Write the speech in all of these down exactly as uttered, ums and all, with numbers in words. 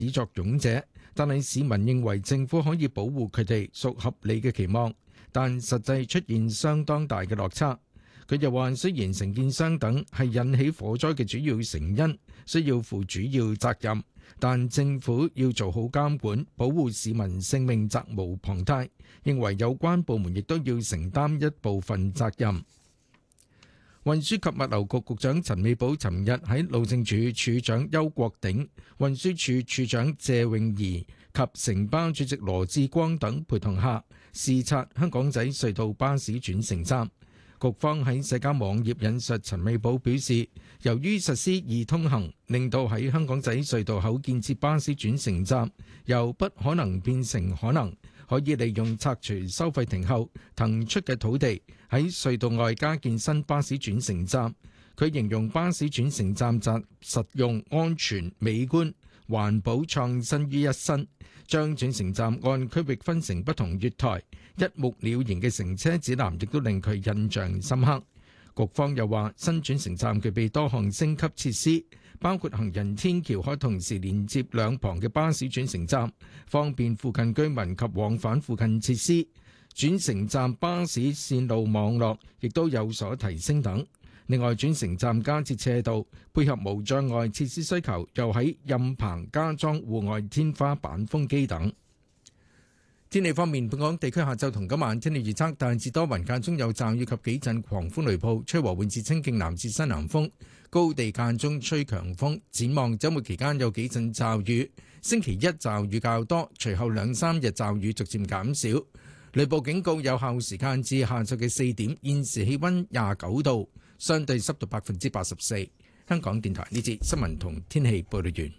始作俑者，但係市民認為政府可以保護佢哋屬合理嘅期望，但實際出現相當大嘅落差。佢又話，雖然承建商等係引起火災嘅主要成因，需要負主要責任，但政府要做好監管，保護市民性命責無旁貸。認為有關部門亦都要承擔一部分責任。運輸及物流局局長陳美寶尋日喺路政署署長邱國鼎、運輸署署長謝永儀及城巴主席羅致光等陪同下視察香港仔隧道巴士轉乘站。局方喺社交網頁引述陳美寶表示，由於實施易通行，令到喺香港仔隧道口建設巴士轉乘站由不可能變成可能，可以利用拆除收費亭後騰出嘅土地喺隧道外加建新巴士轉乘站。佢形容巴士轉乘站集實用、安全、美觀、環保、創新於一身，將轉乘站按區域分成不同月台，一目了然嘅乘車指南亦都令佢印象深刻。局方又話，新轉乘站具備多項升級設施，包括行人天橋可同時連接兩旁嘅巴士轉乘站，方便附近居民及往返附近設施。轉乘站巴士線路網絡亦都有所提升等。另外，轉乘站加設斜道，配合無障礙設施需求，又喺蔭棚加裝戶外天花板風機等。天氣方面，本港地區下晝同今晚天氣預測大致多雲，間中有驟雨及幾陣狂風雷暴，吹和緩至清勁南至西南風，高地間中吹強風。展望週末期間有幾陣驟雨，星期一驟雨較多，隨後兩三日驟雨逐漸減少。雷暴警告有效時間至下晝嘅四點。現時氣溫廿九度，相對濕度百分之八十四。香港電台呢節新聞同天氣報道完。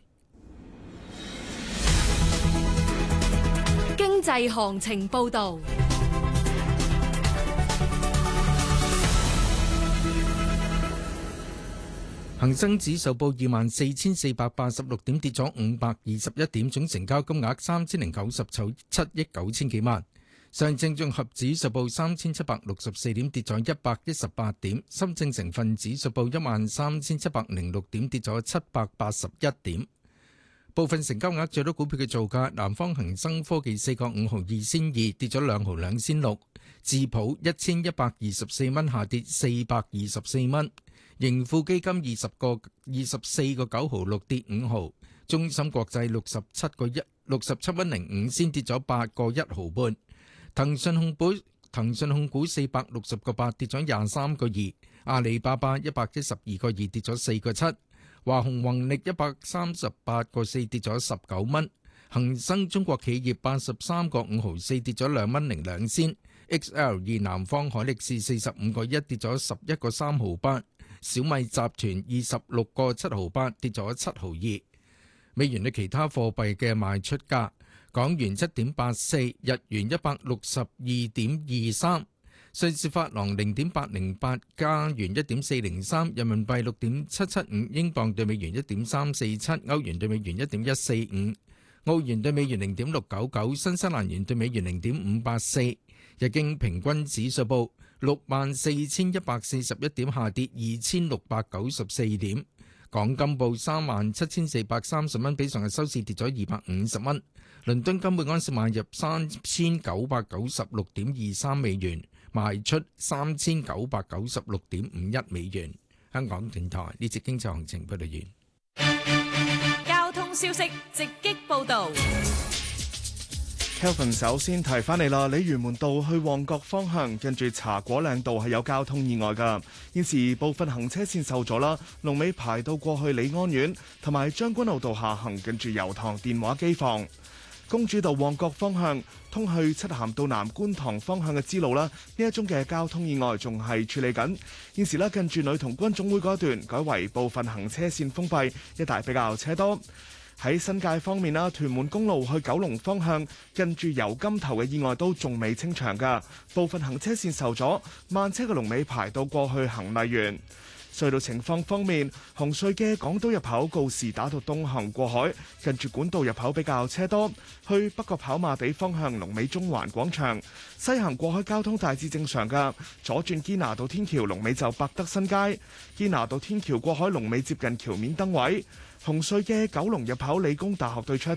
經濟行情報道。 恒生指數報二萬四千四百八十六點，跌咗五百二十一點，總成交金額三千零九十七億九千幾萬。上證綜合指數報三千七百六十四點，跌咗一百一十八點。深證成分指數報一萬三千七百零六點，跌咗七百八十一點。部分成交額最多股票嘅造價：南方恒生科技四個五毫二仙二，跌咗兩毫兩仙六；智普一千一百二十四蚊，下跌四百二十四蚊；盈富基金二十個二十四個九毫六，跌五毫；中芯國際六十七個一六十七蚊零五仙，跌咗八個一毫半；騰訊控股騰訊控股四百六十個八，跌咗廿三個二；阿里巴巴一百一十二個二，跌咗四個七。華虹宏力一百三十八個四，跌咗十九蚊，恒生中國企業八十三個五毫四，跌咗兩蚊零兩仙 ，X L 二南方海力士四十五個一，跌咗十一個三毫八，小米集團二十六個七毫八，跌咗七毫二。美元對其他貨幣嘅賣出價：港元七點八四，日元一百六十二點二三。瑞士法郎零點八零八，加元一點四零三，人民幣六點七七五，英鎊對美元一點三四七，歐元對美元一點一四五，澳元對美元零點六九九，新西蘭元對美元零點五八四。日經平均指數報六萬四千一百四十一點，下跌二千六百九十四點。港金報三萬七千四百三十蚊，比上日收市跌咗二百五十蚊。倫敦金每盎司買入三千九百九十六點二三美元。賣出三千九百九十六點五一美元。香港電台呢節經濟行情報道完。 交通消息直擊報道。 Kelvin 首先提翻你啦，鯉魚門道去旺角方向，跟住茶果嶺道係有交通意外噶。現時部分行車線受阻啦，龍尾排到過去李安苑，同埋將軍澳道下行，跟住油塘電話機房。公主道旺角方向通去漆咸道南觀塘方向嘅支路啦，呢一宗嘅交通意外仲係處理緊。現時咧近住女童軍總會嗰段改為部分行車線封閉，一帶比較車多。喺新界方面啦，屯門公路去九龍方向近住油金頭嘅意外都仲未清場噶，部分行車線受阻，慢車嘅龍尾排到過去恒麗園。隧道情況方面，紅隧嘅港島入口告士打道東行過海，近住管道入口比較車多；去北角跑馬地方向龍尾中環廣場，西行過海交通大致正常㗎。左轉堅拿道天橋龍尾就百德新街，堅拿道天橋過海龍尾接近橋面燈位。紅隧嘅九龍入口理工大學對出